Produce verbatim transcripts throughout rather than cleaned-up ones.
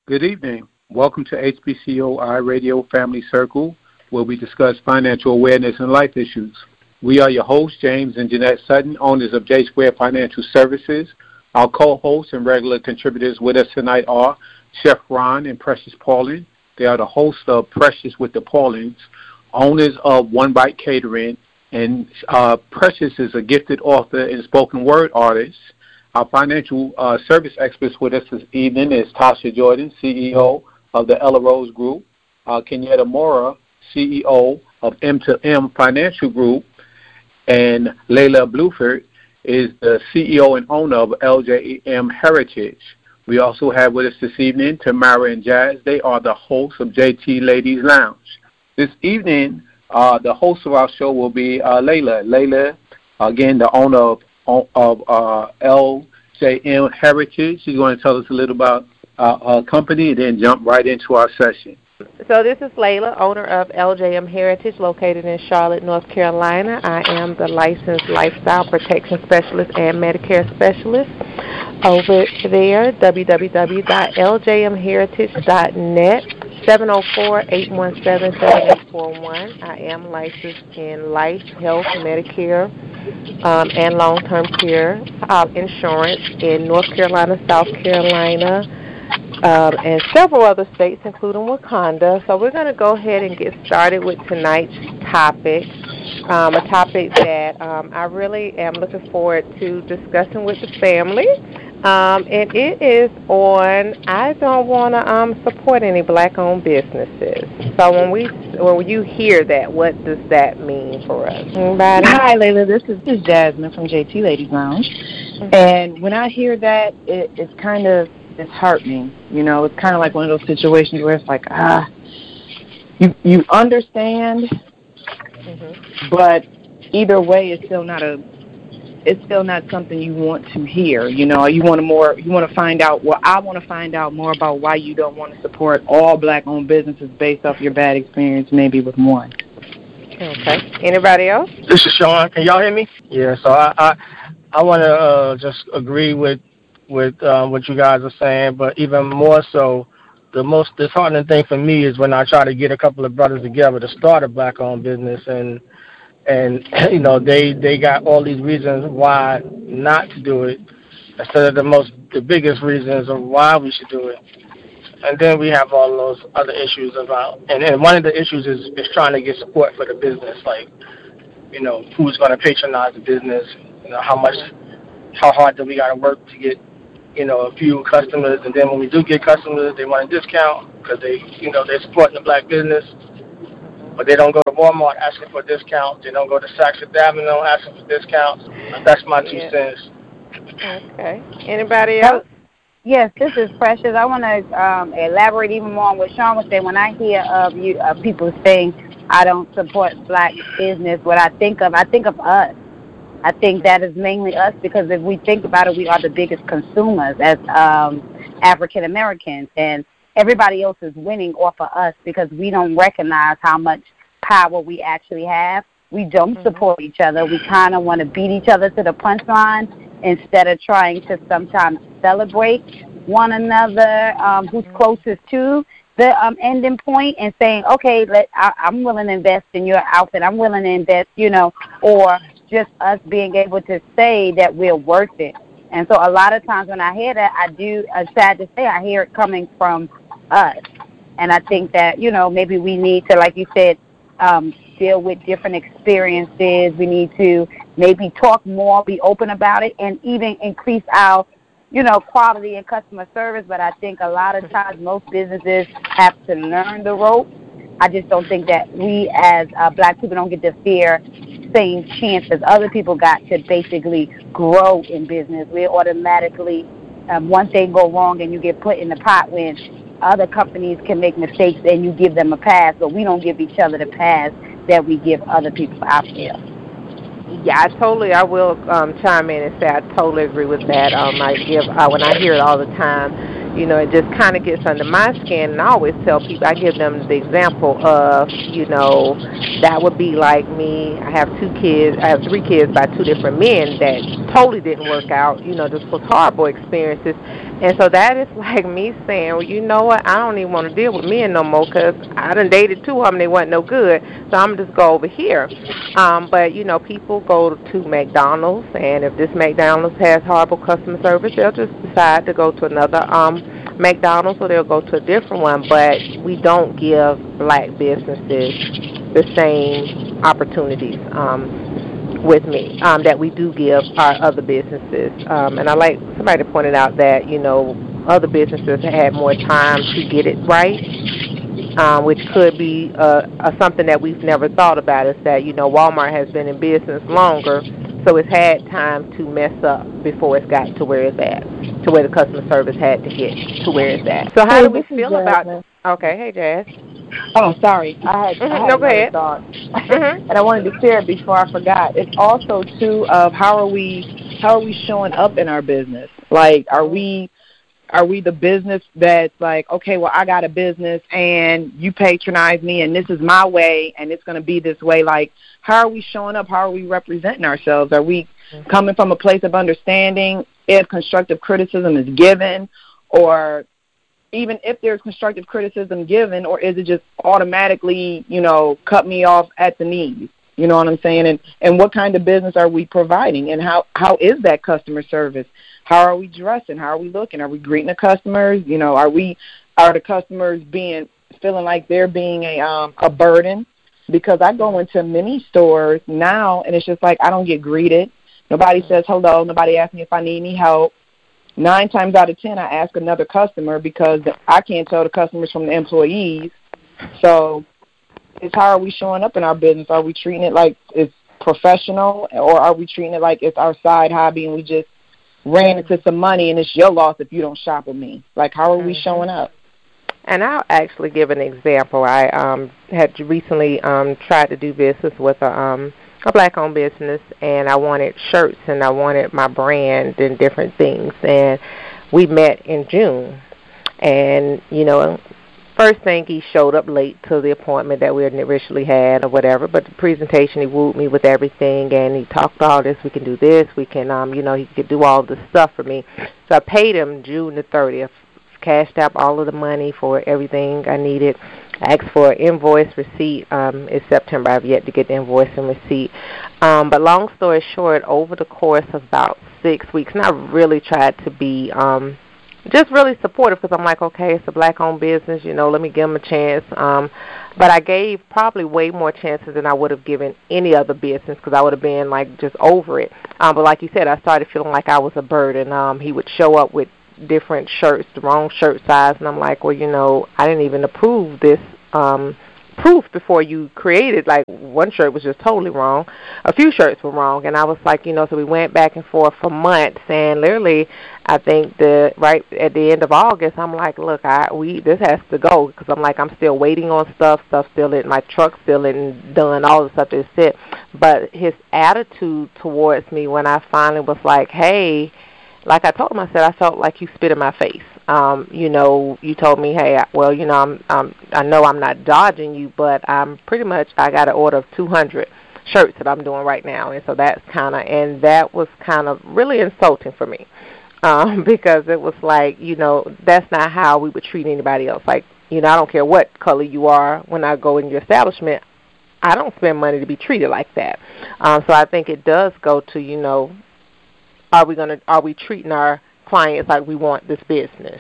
Good evening. Welcome to H B C O I Radio Family Circle, where we discuss financial awareness and life issues. We are your hosts, James and Jeanette Sutton, owners of J Square Financial Services. Our co-hosts and regular contributors with us tonight are Chef Ron and Precious Paulin. They are the hosts of Precious with the Paulins, owners of One Bite Catering, and uh, Precious is a gifted author and spoken word artist. Our financial uh, service experts with us this evening is Tasha Jordan, C E O of the Ella Rose Group, uh, Kenyatta Mora, C E O of M to M Financial Group, and Layla Bluford is the C E O and owner of L J M Heritage. We also have with us this evening Tamara and Jazz. They are the hosts of J T Ladies Lounge. This evening, uh, the host of our show will be uh, Layla. Layla, again, the owner of of uh, L J M Heritage. She's going to tell us a little about uh, our company and then jump right into our session. So this is Layla, owner of L J M Heritage, located in Charlotte, North Carolina. I am the licensed lifestyle protection specialist and Medicare specialist over there, w w w dot l j m heritage dot net, seven oh four, eight one seven, seven eight four one. I am licensed in life, health, Medicare, um, and long-term care uh, insurance in North Carolina, South Carolina, um, and several other states, including Wakanda. So we're going to go ahead and get started with tonight's topic, um, a topic that um, I really am looking forward to discussing with the family. Um, and it is on, I don't want to um, support any black-owned businesses. So when we, when you hear that, what does that mean for us? Anybody? Hi, Layla. This is, this is Jasmine from J T Ladies Lounge. Mm-hmm. And when I hear that, it, it's kind of disheartening. You know, it's kind of like one of those situations where it's like, ah, you you understand, mm-hmm. but either way, it's still not a. It's still not something you want to hear. You know, you want to more. You want to find out. Well, I want to find out more about why you don't want to support all black-owned businesses based off your bad experience, maybe with one. Okay. Anybody else? This is Sean. Can y'all hear me? Yeah. So I I, I want to uh, just agree with with um, what you guys are saying, but even more so, the most disheartening thing for me is when I try to get a couple of brothers together to start a black-owned business and. And, you know, they, they got all these reasons why not to do it instead of the most, the biggest reasons of why we should do it. And then we have all those other issues about, and then one of the issues is, is trying to get support for the business, like, you know, who's going to patronize the business, you know, how much, how hard do we got to work to get, you know, a few customers. And then when we do get customers, they want a discount because they, you know, they're supporting the black business. But they don't go to Walmart asking for discounts. They don't go to Saks Fifth Avenue asking for discounts. That's my two yeah. cents. Okay. Anybody else? Yes, this is Precious. I want to um, elaborate even more on what Sean was saying. When I hear of you, uh, people saying I don't support black business, what I think of, I think of us. I think that is mainly us because if we think about it, we are the biggest consumers as um, African Americans, and everybody else is winning off of us because we don't recognize how much power we actually have. We don't mm-hmm. support each other. We kind of want to beat each other to the punchline instead of trying to sometimes celebrate one another, um, who's closest to the um, ending point and saying, okay, let, I, I'm willing to invest in your outfit. I'm willing to invest, you know, or just us being able to say that we're worth it. And so a lot of times when I hear that, I do, I'm sad to say, I hear it coming from us. And I think that, you know, maybe we need to, like you said, um, deal with different experiences. We need to maybe talk more, be open about it, and even increase our, you know, quality and customer service. But I think a lot of times most businesses have to learn the ropes. I just don't think that we as uh, black people don't get the fair same chance as other people got to basically grow in business. We're automatically, um, one thing go wrong and you get put in the pot when other companies can make mistakes and you give them a pass, but we don't give each other the pass that we give other people out there. Yeah, I totally, I will um, chime in and say I totally agree with that. Um, I give, uh, when I hear it all the time, you know, it just kind of gets under my skin, and I always tell people, I give them the example of, you know, that would be like me. I have two kids, I have three kids by two different men that totally didn't work out, you know, just was horrible experiences. And so that is like me saying, well, you know what, I don't even want to deal with men no more because I done dated two of them, they wasn't no good, so I'm just go over here. Um, but, you know, people go to McDonald's, and if this McDonald's has horrible customer service, they'll just decide to go to another um, McDonald's, or they'll go to a different one. But we don't give black businesses the same opportunities. Um, with me um, that we do give our other businesses. Um, and I like somebody pointed out that, you know, other businesses had more time to get it right, um, which could be uh, uh, something that we've never thought about, is that, you know, Walmart has been in business longer, so it's had time to mess up before it's got to where it's at, to where the customer service had to get to where it's at. So how hey, do we feel about it? Okay, hey, Jazz. Oh, sorry. I had, mm-hmm. I had no, another thought, mm-hmm. and I wanted to share it before I forgot. It's also too of how are we how are we showing up in our business? Like, are we are we the business that's like, okay, well, I got a business and you patronize me and this is my way and it's going to be this way. Like, how are we showing up? How are we representing ourselves? Are we mm-hmm. coming from a place of understanding if constructive criticism is given, or even if there's constructive criticism given, or is it just automatically, you know, cut me off at the knees? You know what I'm saying? And and what kind of business are we providing? And how, how is that customer service? How are we dressing? How are we looking? Are we greeting the customers? You know, are we are the customers being feeling like they're being a um a burden? Because I go into many stores now and it's just like I don't get greeted. Nobody says hello. Nobody asks me if I need any help. Nine times out of ten, I ask another customer because I can't tell the customers from the employees. So it's how are we showing up in our business? Are we treating it like it's professional, or are we treating it like it's our side hobby and we just ran into some money and it's your loss if you don't shop with me? Like, how are we showing up? And I'll actually give an example. I um, had recently um, tried to do business with a um, a black-owned business, and I wanted shirts, and I wanted my brand and different things. And we met in June. And, you know, first thing, he showed up late to the appointment that we had originally had or whatever, but the presentation, he wooed me with everything, and he talked all this. We can do this. We can, um, you know, he could do all this stuff for me. So I paid him June the thirtieth, cashed out all of the money for everything I needed. I asked for an invoice receipt. Um, it's September. I've yet to get the invoice and receipt. Um, but long story short, over the course of about six weeks, and I really tried to be um, just really supportive because I'm like, okay, it's a black-owned business, you know, let me give them a chance. Um, but I gave probably way more chances than I would have given any other business because I would have been, like, just over it. Um, but like you said, I started feeling like I was a burden. Um, he would show up with different shirts, the wrong shirt size, and I'm like, well, you know, I didn't even approve this um, proof before you created. Like, one shirt was just totally wrong. A few shirts were wrong, and I was like, you know, so we went back and forth for months, and literally, I think the right at the end of August, I'm like, look, I we this has to go because I'm like, I'm still waiting on stuff, stuff still in my truck, still isn't done, all the stuff is set. But his attitude towards me when I finally was like, hey, like I told him, I said, I felt like you spit in my face. Um, you know, you told me, hey, well, you know, I'm, I'm, I know I'm not dodging you, but I'm pretty much, I got an order of two hundred shirts that I'm doing right now. And so that's kind of, and that was kind of really insulting for me um, because it was like, you know, that's not how we would treat anybody else. Like, you know, I don't care what color you are when I go in your establishment. I don't spend money to be treated like that. Um, so I think it does go to, you know, Are we gonna? Are we treating our clients like we want this business?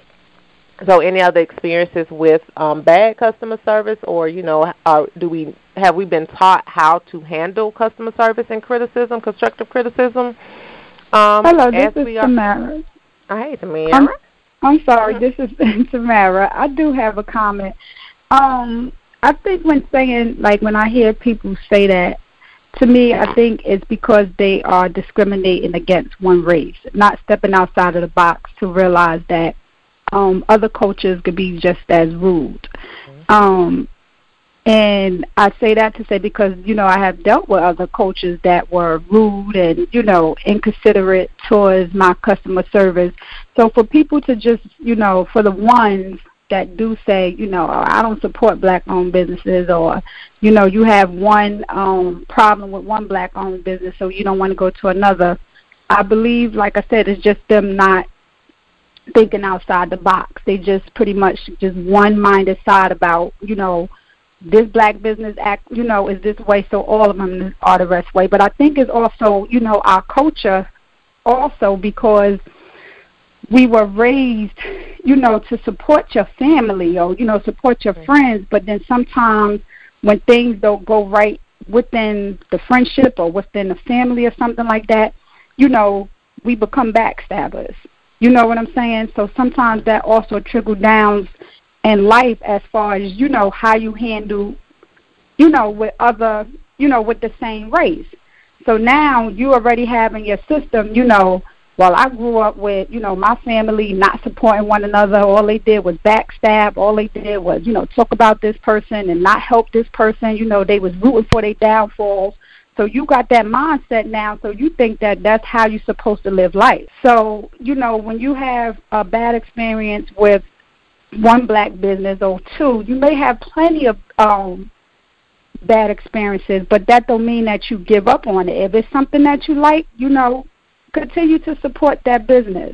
So, any other experiences with um, bad customer service, or you know, uh, do we have we been taught how to handle customer service and criticism, constructive criticism? Um, Hello, this is Tamara. I hate Tamara. I'm, I'm sorry, this is Tamara. I do have a comment. Um, I think when saying like when I hear people say that. To me, I think it's because they are discriminating against one race, not stepping outside of the box to realize that um, other cultures could be just as rude. Mm-hmm. Um, and I say that to say because, you know, I have dealt with other cultures that were rude and, you know, inconsiderate towards my customer service. So for people to just, you know, for the ones that do say, you know, I don't support black-owned businesses, or, you know, you have one um, problem with one black-owned business, so you don't want to go to another. I believe, like I said, it's just them not thinking outside the box. They just pretty much just one-minded side about, you know, this black business act, you know, is this way, so all of them are the rest way. But I think it's also, you know, our culture also, because we were raised, you know, to support your family or, you know, support your friends. But then sometimes when things don't go right within the friendship or within the family or something like that, you know, we become backstabbers. You know what I'm saying? So sometimes that also trickles down in life as far as, you know, how you handle, you know, with other, you know, with the same race. So now you already have in your system, you know, well, I grew up with, you know, my family not supporting one another. All they did was backstab. All they did was, you know, talk about this person and not help this person. You know, they was rooting for their downfalls. So you got that mindset now, so you think that that's how you're supposed to live life. So, you know, when you have a bad experience with one black business or two, you may have plenty of um, bad experiences, but that don't mean that you give up on it. If it's something that you like, you know, continue to support that business.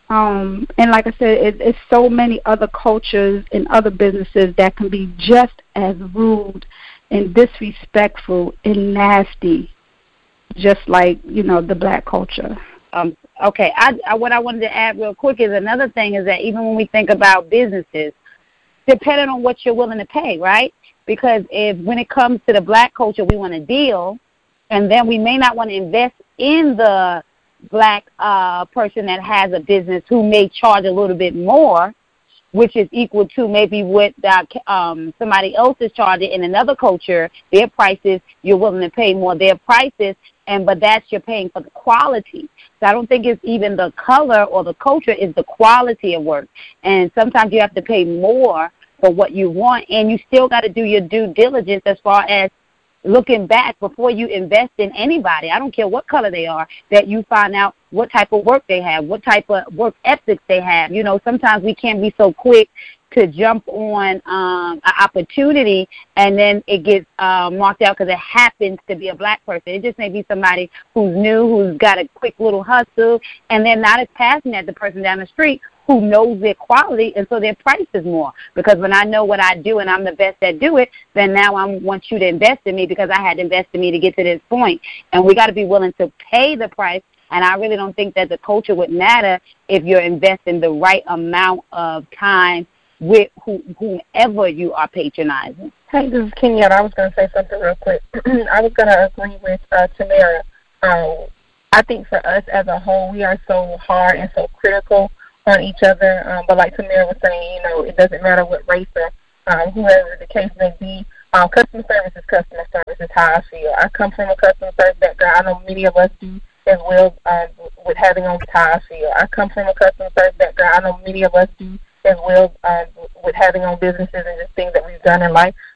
Um, and like I said, it, it's so many other cultures and other businesses that can be just as rude and disrespectful and nasty, just like, you know, the black culture. Um, okay, I, I, what I wanted to add real quick is another thing is that even when we think about businesses, depending on what you're willing to pay, right? Because if when it comes to the black culture, we want a deal, and then we may not want to invest in the black uh, person that has a business who may charge a little bit more, which is equal to maybe what that, um, somebody else is charging in another culture. Their prices, you're willing to pay more their prices, and but that's you're paying for the quality. So I don't think it's even the color or the culture, it's the quality of work. And sometimes you have to pay more for what you want, and you still got to do your due diligence as far as looking back before you invest in anybody. I don't care what color they are, that you find out what type of work they have, what type of work ethics they have. You know, sometimes we can't be so quick to jump on um, an opportunity and then it gets um, marked out because it happens to be a black person. It just may be somebody who's new, who's got a quick little hustle, and they're not as passionate as the person down the street who knows their quality, and so their price is more. Because when I know what I do and I'm the best at do it, then now I want you to invest in me because I had to invest in me to get to this point. And we got to be willing to pay the price, and I really don't think that the culture would matter if you're investing the right amount of time with who, whomever you are patronizing. Hey, this is Kenyatta. I was going to say something real quick. I was going to agree with uh, Tamara. Um, I think for us as a whole, we are so hard and so critical on each other. Um, but like Tamara was saying, you know, it doesn't matter what race or um, whoever the case may be. Um, customer service is customer service is how I feel. I come from a customer service background. I know many of us do as well um, with having on how I feel. I come from a customer service background. I know many of us do as well um, with having on businesses and just things that we've done in life.